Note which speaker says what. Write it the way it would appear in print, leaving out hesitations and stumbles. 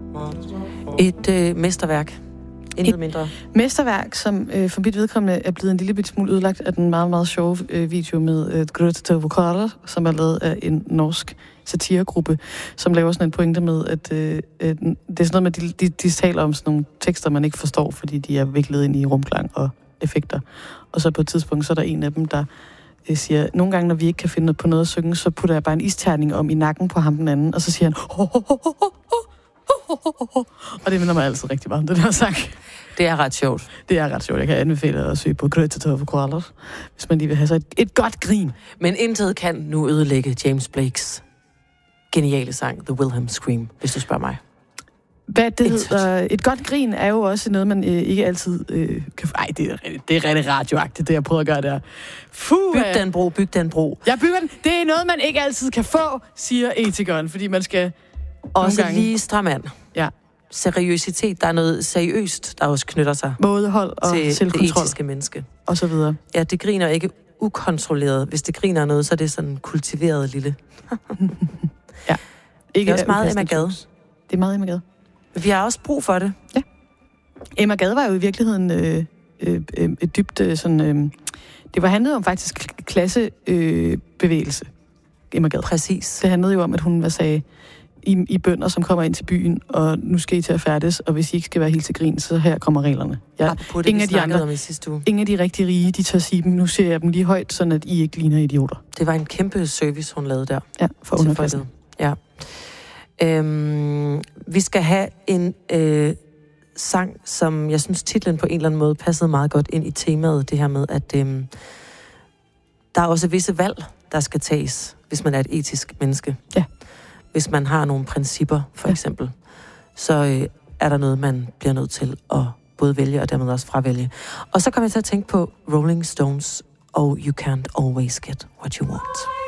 Speaker 1: Et mesterværk. Intet mindre.
Speaker 2: Mesterværk, som for mit vedkommende er blevet en lille bitte smule ødelagt af den meget, meget sjove video med Grøtta Vokaler, som er lavet af en norsk satiregruppe, som laver sådan en pointe med, at det er sådan noget med, de taler om sådan nogle tekster, man ikke forstår, fordi de er viklet ind i rumklang og effekter. Og så på et tidspunkt, så er der en af dem, der siger, nogle gange, når vi ikke kan finde på noget at synge, så putter jeg bare en isterning om i nakken på ham den anden, og så siger han, og det minder mig altid rigtig meget om det der sang.
Speaker 1: Det er ret sjovt.
Speaker 2: Det er ret sjovt. Jeg kan anbefale at søge på Grøtta Vokaler, hvis man lige vil have så et godt grin.
Speaker 1: Men intet kan nu ødelægge James Blakes geniale sang, The Wilhelm Scream, hvis du spørger mig.
Speaker 2: Hvad det hedder, et godt grin er jo også noget, man ikke altid kan... Ej, det er rigtig radioagtigt, det jeg prøver at gøre der.
Speaker 1: Byg den bro.
Speaker 2: Jeg bygger den. Det er noget, man ikke altid kan få, siger etikeren, fordi man skal...
Speaker 1: Også lige stram an.
Speaker 2: Ja.
Speaker 1: Seriøsitet, der er noget seriøst, der også knytter sig
Speaker 2: mådehold og
Speaker 1: til
Speaker 2: selvkontrol.
Speaker 1: Det etiske menneske.
Speaker 2: Og så videre.
Speaker 1: Ja, det griner ikke ukontrolleret. Hvis det griner noget, så er det sådan kultiveret lille.
Speaker 2: Ja.
Speaker 1: Ikke det er også meget Emma Gad.
Speaker 2: Det er meget Emma Gad.
Speaker 1: Vi har også brug for det.
Speaker 2: Ja. Emma Gad var jo i virkeligheden et dybt sådan... det handlede om faktisk klassebevægelse. Emma Gad.
Speaker 1: Præcis.
Speaker 2: Det handlede jo om, at hun sagde... I bønder, som kommer ind til byen, og nu skal I til at færdes, og hvis I ikke skal være helt til grin, så her kommer reglerne.
Speaker 1: Ingen af de andre, om i sidste uge.
Speaker 2: Ingen af de rigtig rige, de tør sige dem. Nu ser jeg dem lige højt, sådan at I ikke ligner idioter.
Speaker 1: Det var en kæmpe service, hun lavede der.
Speaker 2: Ja, for underklassen.
Speaker 1: Ja. Vi skal have en sang, som jeg synes titlen på en eller anden måde passede meget godt ind i temaet, det her med, at der er også visse valg, der skal tages, hvis man er et etisk menneske.
Speaker 2: Ja.
Speaker 1: Hvis man har nogle principper, for eksempel, så er der noget, man bliver nødt til at både vælge og dermed også fravælge. Og så kommer jeg til at tænke på Rolling Stones og You Can't Always Get What You Want.